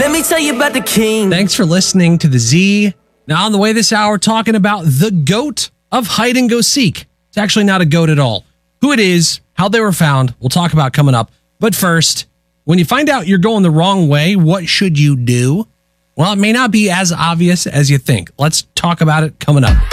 Let me tell you about the king. Thanks for listening to the Z. Now, on the way this hour, talking about the GOAT of hide and go seek. It's actually not a goat at all. Who it is, how they were found, we'll talk about coming up. But first, when you find out you're going the wrong way, what should you do? Well, it may not be as obvious as you think. Let's talk about it coming up.